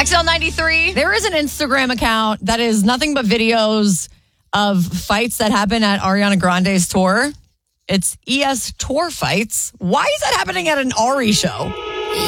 XL93. There is an Instagram account that is nothing but videos of fights that happen at Ariana Grande's tour. It's ES Tour Fights. Why is that happening at an Ari show?